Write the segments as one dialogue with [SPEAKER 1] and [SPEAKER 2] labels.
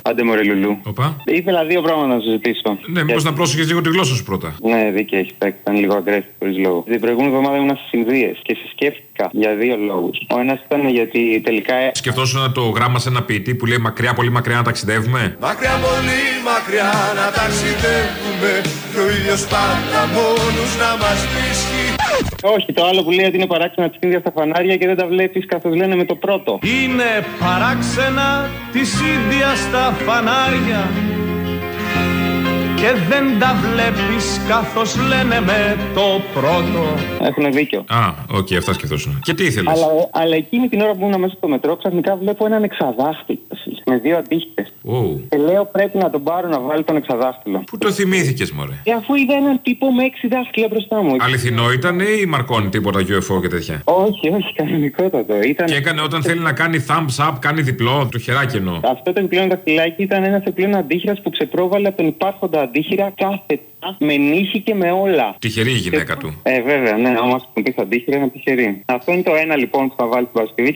[SPEAKER 1] Άντε μωρέ Λουλού.
[SPEAKER 2] Οπα.
[SPEAKER 1] Ήθελα δύο πράγματα να σου ζητήσω.
[SPEAKER 2] Ναι, μήπως να πρόσεχες λίγο τη γλώσσα σου πρώτα.
[SPEAKER 1] Ναι, δίκαια έχει παίξει. Ήταν λίγο αγκρέφτη χωρίς λόγο. Την προηγούμενη εβδομάδα ήμουν στις Ινδίες και συσκέφτηκα για δύο λόγους. Ο ένας ήταν γιατί τελικά.
[SPEAKER 2] Σκεφτόσουν το γράμμα σε ένα ποιητή που λέει μακριά, πολύ μακριά να ταξιδεύουμε.
[SPEAKER 3] Μακριά, πολύ μακριά να ταξιδεύουμε. Και ο ήλιος πάντα μόνος να μας βρίσκει.
[SPEAKER 1] Όχι, το άλλο που λέει ότι είναι παράξενα της Ίνδιας στα φανάρια και δεν τα βλέπεις καθώς λένε με το πρώτο.
[SPEAKER 4] Είναι παράξενα της Ίνδιας στα φανάρια και δεν τα βλέπεις καθώς λένε με το πρώτο.
[SPEAKER 1] Έχουν δίκιο.
[SPEAKER 2] Α, οκ, αυτά σκεφτόσουν. Και τι ήθελες?
[SPEAKER 1] Αλλά εκείνη την ώρα που ήμουν μέσα στο μετρό, ξαφνικά βλέπω έναν εξαδάχτυλο με δύο αντίχτες. Και λέω πρέπει να τον πάρω να βάλει τον εξαδάχτυλο.
[SPEAKER 2] Πού το θυμήθηκες, μωρέ?
[SPEAKER 1] Αφού είδα έναν τύπο με 6 δάχτυλα μπροστά μου.
[SPEAKER 2] Αληθινό ήταν ή μαρκώνει τίποτα UFO και τέτοια?
[SPEAKER 1] Όχι, κανονικότατο.
[SPEAKER 2] Και έκανε όταν θέλει να κάνει thumbs up, κάνει διπλό, το χεράκι εννοώ.
[SPEAKER 1] Αυτό το επιπλέον δαχτυλάκι ήταν ένας επιπλέον αντίχειρας που ξεπρόβαλε από τον υπάρχοντα αντίχειρα κάθετα, με νύχη και με όλα.
[SPEAKER 2] Τυχερή η γυναίκα του.
[SPEAKER 1] Βέβαια, ναι, άμα σου πει αντίχειρα είναι τυχερή. Αυτό είναι το ένα λοιπόν που θα βάλει στην Παρασκευή.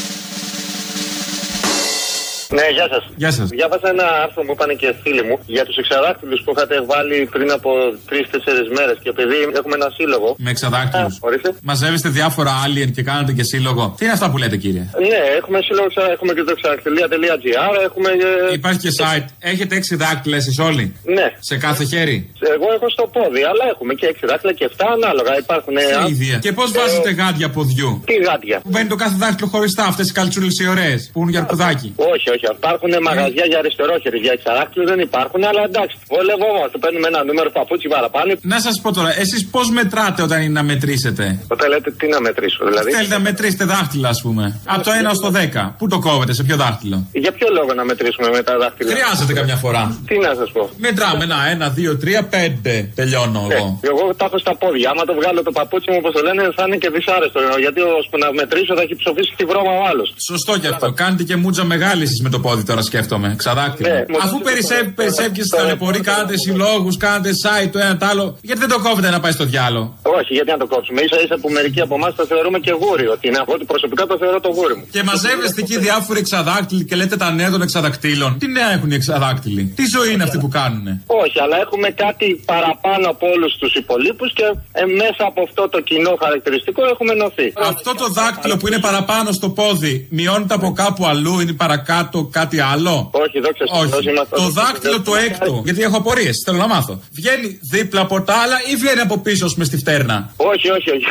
[SPEAKER 5] Ναι, γεια σας.
[SPEAKER 2] Γεια σας.
[SPEAKER 5] Διάβασα ένα άρθρο που είπαν και φίλοι μου για τους εξαδάκτυλους που είχατε βάλει πριν από 3-4 μέρες. Και επειδή έχουμε ένα σύλλογο.
[SPEAKER 2] Με εξαδάκτυλους. Μαζεύεστε διάφορα alien και κάνετε και σύλλογο. Τι είναι αυτά που λέτε, κύριε?
[SPEAKER 5] Ναι, έχουμε σύλλογο, έχουμε και το εξαδακτυλία.gr.
[SPEAKER 2] Υπάρχει και site. Έχετε 6 δάκτυλα εσείς όλοι?
[SPEAKER 5] Ναι.
[SPEAKER 2] Σε κάθε χέρι?
[SPEAKER 5] Εγώ έχω στο πόδι, αλλά έχουμε και 6 δάκτυλα και 7 ανάλογα. Υπάρχουν.
[SPEAKER 2] Ίδια. Και πώς βάζετε γάντια ποδιού?
[SPEAKER 5] Τι γάντια?
[SPEAKER 2] Που μπαίνει το κάθε δάκτυλο χωριστά, αυτές οι καλτσούλες οι ωραίες που είναι για αρκουδάκι.
[SPEAKER 5] Όχι. Υπάρχουν μαγαζιά για αριστερόχερη, για εξαδάκτυλους δεν υπάρχουν, αλλά εντάξει. Βολευόμαστε. Παίρνουμε ένα νούμερο παπούτσι παραπάνω.
[SPEAKER 2] Να σας πω τώρα, εσείς πώς μετράτε όταν είναι να μετρήσετε?
[SPEAKER 5] Όταν λέτε τι να μετρήσω, δηλαδή.
[SPEAKER 2] Θέλετε να μετρήσετε δάχτυλα, ας πούμε. Από το 1 ως το 10. Πού το κόβετε, σε ποιο δάχτυλο?
[SPEAKER 5] Για ποιο λόγο να μετρήσουμε με τα δάχτυλα?
[SPEAKER 2] Χρειάζεται καμιά φορά.
[SPEAKER 5] Τι να σας πω.
[SPEAKER 2] Μετράμε 1, 2, 3, 5. Τελειώνω εγώ.
[SPEAKER 5] Εγώ τα έχω στα πόδια. Άμα το βγάλω το παπούτσι μου, όπως το λένε, θα είναι και δυσάρεστο. Γιατί ώσπου να μετρήσω θα έχει ψοφήσει τη βρώμα ο άλλος.
[SPEAKER 2] Σωστό κι αυτό. Κάνετε και μούτζα μεγάλη εσείς με το πόδι τώρα, σκέφτομαι. Ξαδάκτυλο. Αφού περισσεύει και σα ταλαιπωρεί, κάνετε συλλόγους, κάνετε site το ένα το άλλο. Γιατί δεν το κόβετε να πάει στο διάλο?
[SPEAKER 5] Όχι, γιατί να το κόψουμε. Ίσα που μερικοί από εμάς το θεωρούμε και γούρι. Ότι είναι αυτό, προσωπικά το θεωρώ το γούρι μου.
[SPEAKER 2] Και μαζεύεστε εκεί διάφοροι εξαδάκτυλοι και λέτε τα νέα των εξαδακτήλων. Τι νέα έχουν οι εξαδάκτυλοι? Τι ζωή είναι αυτή που κάνουνε?
[SPEAKER 5] Όχι, αλλά έχουμε κάτι παραπάνω από όλους τους υπολείπους και μέσα από αυτό το κοινό χαρακτηριστικό έχουμε ενωθεί.
[SPEAKER 2] Αυτό το δάκτυλο που είναι παραπάνω στο πόδι μειώνεται από κάπου αλλού, είναι παρακάτω κάτι άλλο?
[SPEAKER 5] Όχι, δόξα τω Θεώ.
[SPEAKER 2] Το δάκτυλο το έκτο, γιατί έχω απορίες, θέλω να μάθω. Βγαίνει δίπλα από τα άλλα ή βγαίνει από πίσω με στη φτέρνα?
[SPEAKER 5] Όχι.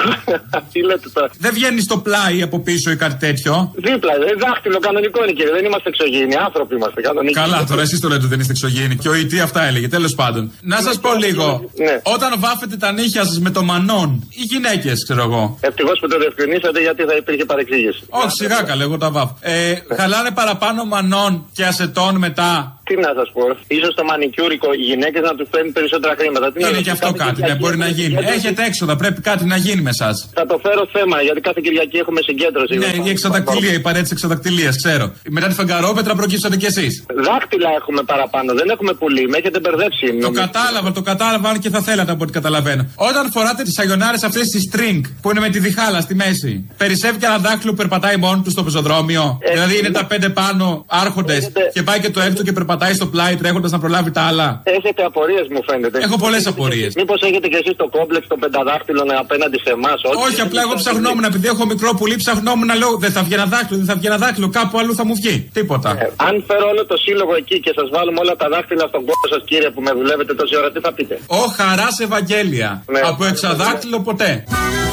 [SPEAKER 5] Τι λέτε τώρα?
[SPEAKER 2] Δεν βγαίνει στο πλάι από πίσω ή κάτι τέτοιο?
[SPEAKER 5] Δίπλα, δάχτυλο κανονικό είναι, κύριε. Δεν είμαστε εξωγήινοι, άνθρωποι είμαστε κανονικοί.
[SPEAKER 2] Καλά, τώρα εσείς το λέτε ότι δεν είστε εξωγήινοι. Και ο ΙΤ αυτά έλεγε, τέλος πάντων. Να σας πω λίγο.
[SPEAKER 5] Ναι.
[SPEAKER 2] Όταν βάφετε τα νύχια σας με το μανόν, οι γυναίκες, ξέρω εγώ.
[SPEAKER 5] Ευτυχώς που το διευκρινίσατε, γιατί θα υπήρχε παρεξήγηση.
[SPEAKER 2] Όχι, σιγά καλέ, εγώ τα βάφω. Χαλάνε παραπάνω μανόν και ασετόν μετά.
[SPEAKER 5] Τι να σας πω, ίσως το μανικιούρικο οι γυναίκες να τους παίρνουν περισσότερα χρήματα.
[SPEAKER 2] Είναι και αυτό κάτι, ναι, μπορεί να γίνει. Έχετε έξοδα, πρέπει κάτι να γίνει με εσάς.
[SPEAKER 5] Θα το φέρω θέμα, γιατί κάθε Κυριακή έχουμε συγκέντρωση.
[SPEAKER 2] Ναι, η εξαδακτυλία, η παρέτηση εξαδακτυλίας, ξέρω. Μετά τη φεγγαρόπετρα προκύψατε κι εσείς.
[SPEAKER 5] Δάχτυλα έχουμε παραπάνω, δεν έχουμε πουλί, με έχετε μπερδέψει.
[SPEAKER 2] Το κατάλαβα, αν και θα θέλατε από ό,τι καταλαβαίνω. Όταν φοράτε τις σαγιονάρες αυτές τις string που είναι με τη διχάλα στη μέση, περισσεύει και ένα δάχτυλο που περπατάει μόνο του στο πεζοδρόμιο. Δηλαδή είναι τα 5 πάνω άρχοντες και πάει και το 6ο και περπατάει στο πλάι τρέχοντας να προλάβει τα άλλα.
[SPEAKER 5] Έχετε απορίες, μου φαίνεται.
[SPEAKER 2] Έχω πολλές απορίες.
[SPEAKER 5] Μήπως έχετε κι εσείς το κόμπλεξ των πενταδάχτυλων απέναντι σε εμάς?
[SPEAKER 2] Όχι, απλά εγώ ψαχνόμουν, επειδή έχω μικρό πουλί, ψαχνόμουν να λέω δεν θα βγει ένα δάχτυλο, κάπου αλλού θα μου βγει. Τίποτα.
[SPEAKER 5] Αν φέρω όλο το σύλλογο εκεί και σας βάλουμε όλα τα δάχτυλα στον κόπο σας, κύριε, που με δουλεύετε τόση ώρα, τι θα πείτε?
[SPEAKER 2] Χαράς Ευαγγέλια. Ναι. Από εξαδάκτυλο ποτέ.